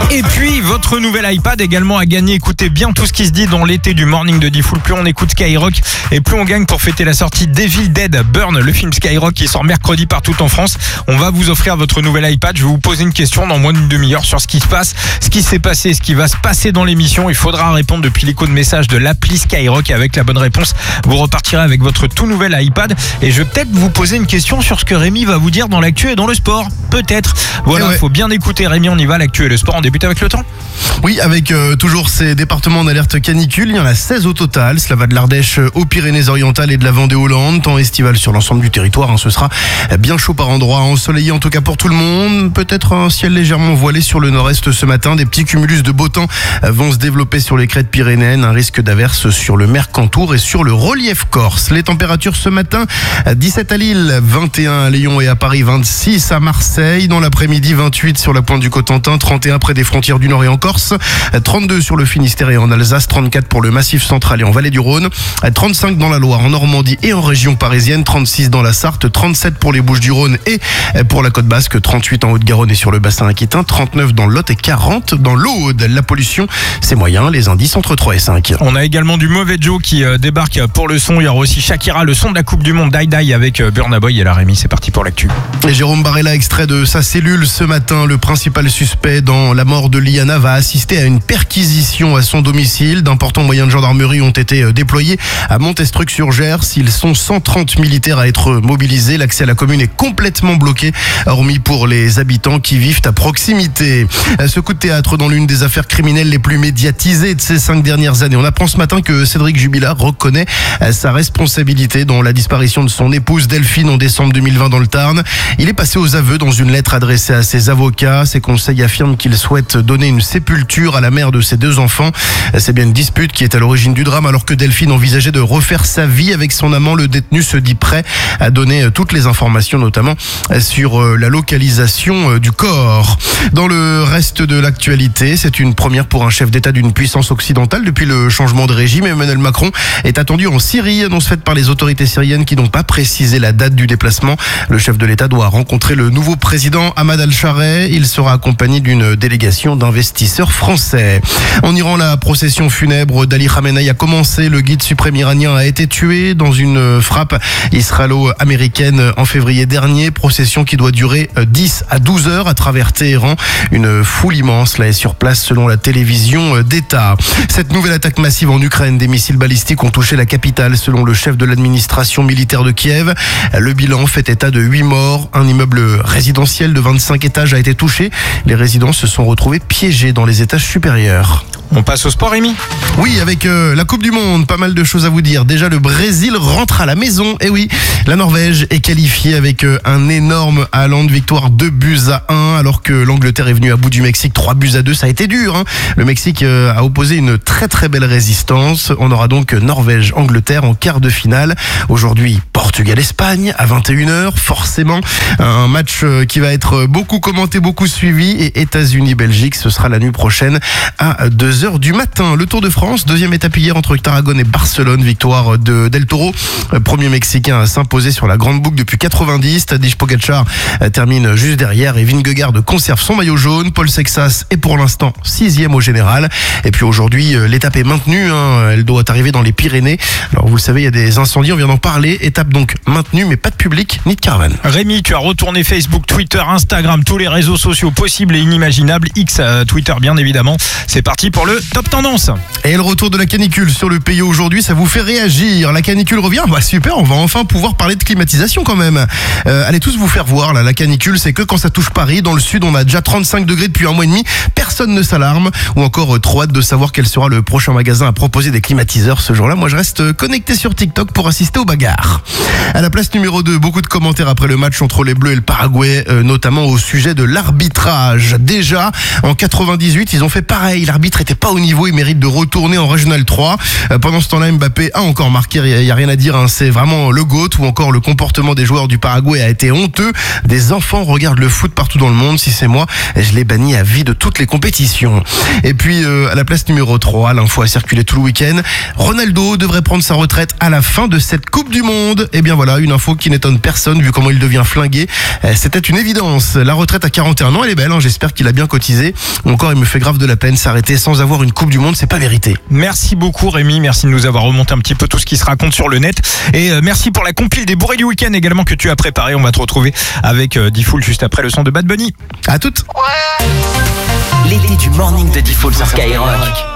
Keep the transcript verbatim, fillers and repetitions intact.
Et puis, votre nouvel iPad également à gagner. Écoutez bien tout ce qui se dit dans l'été du Morning de Diffoul. Plus on écoute Skyrock et plus on gagne pour fêter la sortie d'Evil Dead Burn, le film Skyrock qui sort mercredi partout en France. On va vous offrir votre nouvel iPad. Je vais vous poser une question dans moins d'une demi-heure sur ce qui se passe, ce qui s'est passé, ce qui va se passer dans l'émission. Il faudra répondre depuis l'écho de message de l'appli Skyrock. Avec la bonne réponse, vous repartirez avec votre tout nouvel iPad. Et je vais peut-être vous poser une question sur ce que Rémi va vous dire dans l'actu et dans le sport. Peut-être. Voilà, il ouais. faut bien écouter Rémi. On y va, l'actu et le sport. On débute avec le temps. Oui, avec euh, toujours ces départements en alerte canicule. Il y en a seize au total. Cela va de l'Ardèche aux Pyrénées-Orientales et de la Vendée aux Landes. Temps estival sur l'ensemble du territoire. Hein, ce sera bien chaud par endroits, ensoleillé en tout cas pour tout le monde. Peut-être un ciel légèrement voilé sur le nord-est ce matin. Des petits cumulus de beau temps vont se développer sur les crêtes pyrénéennes. Un risque d'averse sur le Mercantour et sur le relief corse. Les températures ce matin, dix-sept à Lille, vingt et un à Lyon et à Paris, vingt-six à Marseille. Dans l'après-midi, vingt-huit sur la pointe du Cotentin, trente et un près des frontières du Nord et en Corse, trente-deux sur le Finistère et en Alsace, trente-quatre pour le Massif central et en Vallée du Rhône, trente-cinq dans la Loire, en Normandie et en région parisienne, trente-six dans la Sarthe, trente-sept pour les Bouches-du-Rhône et pour la Côte Basque, trente-huit en Haute-Garonne et sur le bassin aquitain, trente-neuf dans le Lot et quarante dans l'Aude. La pollution, c'est moyen, les indices entre trois et cinq. On a également du mauvais Joe qui débarque pour le son. Il y aura aussi Shakira, le son de la Coupe du Monde, Die Die avec Burna Boy et la Rémi. C'est parti pour l'actu. Et Jérôme Barella, extrait de sa cellule ce matin. Le principal suspect dans la mort de Liana va assister à une perquisition à son domicile. D'importants moyens de gendarmerie ont été déployés à Montestruc-sur-Gers. Ils sont cent trente militaires à être mobilisés. L'accès à la commune est complètement bloqué, hormis pour les habitants qui vivent à proximité. Ce coup de théâtre dans l'une des affaires criminelles les plus médiatisées de ces cinq dernières années. On apprend ce matin que Cédric Jubilard reconnaît sa responsabilité dans la disparition de son épouse Delphine en décembre deux mille vingt dans le Tarn. Il est passé aux aveux dans une lettre adressée à ses avocats. Ses conseils affirment qu'il souhaite donner une sépulture à la mère de ses deux enfants. C'est bien une dispute qui est à l'origine du drame. Alors que Delphine envisageait de refaire sa vie avec son amant, le détenu se dit prêt à donner toutes les informations, notamment sur la localisation du corps. Dans le reste de l'actualité, c'est une première pour un chef d'État d'une puissance occidentale depuis le changement de régime. Emmanuel Macron est attendu en Syrie, annonce faite par les autorités syriennes qui n'ont pas précisé la date du déplacement. Le chef de l'État doit rencontrer le nouveau président Ahmad al-Chareh. Il sera accompagné d'une délégation d'investisseurs français. En Iran, la procession funèbre d'Ali Khamenei a commencé. Le guide suprême iranien a été tué dans une frappe israélo-américaine en février dernier. Procession qui doit durer dix à douze heures à travers Téhéran. Une foule immense là est sur place selon la télévision d'État. Cette nouvelle attaque massive en Ukraine, des missiles balistiques ont touché la capitale selon le chef de l'administration militaire de Kiev. Le bilan fait état de huit morts. Un immeuble résidentiel de vingt-cinq étages a été touché. Les résidents se sont retrouvés piégés dans les étages supérieurs. On passe au sport, Rémi ? Oui, avec euh, la Coupe du Monde, pas mal de choses à vous dire. Déjà, le Brésil rentre à la maison. Et oui, la Norvège est qualifiée avec euh, un énorme Haaland, victoire deux buts à un, alors que l'Angleterre est venue à bout du Mexique, trois buts à deux. Ça a été dur, hein. Le Mexique euh, a opposé une très très belle résistance. On aura donc Norvège-Angleterre en quart de finale. Aujourd'hui, Portugal-Espagne à vingt et une heures. Forcément, un match euh, qui va être beaucoup commenté, beaucoup suivi. Et États-Unis-Belgique, ce sera la nuit prochaine à deux heures du matin. Le Tour de France, deuxième étape hier entre Tarragone et Barcelone, victoire de Del Toro, premier Mexicain à s'imposer sur la grande boucle depuis quatre-vingt-dix. Tadej Pogacar termine juste derrière et Vingegaard conserve son maillot jaune. Paul Sexas est pour l'instant sixième au général. Et puis aujourd'hui, l'étape est maintenue, hein. Elle doit arriver dans les Pyrénées. Alors vous le savez, il y a des incendies, on vient d'en parler. Étape donc maintenue, mais pas de public ni de caravane. Rémi, tu as retourné Facebook, Twitter, Instagram, tous les réseaux sociaux possibles et inimaginables. X, euh, Twitter bien évidemment. C'est parti pour le top tendance. Et le retour de la canicule sur le pays aujourd'hui, ça vous fait réagir. La canicule revient, bah super, on va enfin pouvoir parler de climatisation quand même. Euh, allez tous vous faire voir là, la canicule, c'est que quand ça touche Paris, dans le sud, on a déjà trente-cinq degrés depuis un mois et demi, personne ne s'alarme. Ou encore euh, trop hâte de savoir quel sera le prochain magasin à proposer des climatiseurs ce jour-là. Moi je reste connecté sur TikTok pour assister aux bagarres. À la place numéro deux, beaucoup de commentaires après le match entre les Bleus et le Paraguay, euh, notamment au sujet de l'arbitrage. Déjà, en quatre-vingt-dix-huit, ils ont fait pareil, l'arbitre était pas au niveau, il mérite de retourner en Régional trois. Euh, pendant ce temps-là, Mbappé a encore marqué, il n'y a rien à dire, hein, c'est vraiment le GOAT. Ou encore le comportement des joueurs du Paraguay a été honteux. Des enfants regardent le foot partout dans le monde. Si c'est moi, je les bannis à vie de toutes les compétitions. compétition. Et puis euh, à la place numéro trois, l'info a circulé tout le week-end. Ronaldo devrait prendre sa retraite à la fin de cette Coupe du Monde. Et bien voilà, une info qui n'étonne personne vu comment il devient flingué. Euh, C'était une évidence. La retraite à quarante et un ans, elle est belle, hein. J'espère qu'il a bien cotisé. Encore, il me fait grave de la peine s'arrêter sans avoir une Coupe du Monde, c'est pas mérité. Merci beaucoup Rémi, merci de nous avoir remonté un petit peu tout ce qui se raconte sur le net. Et euh, merci pour la compile des bourrés du week-end également que tu as préparé. On va te retrouver avec euh, Diffoul juste après le son de Bad Bunny. À toutes. L'été du morning de Diffoul sur Skyrock.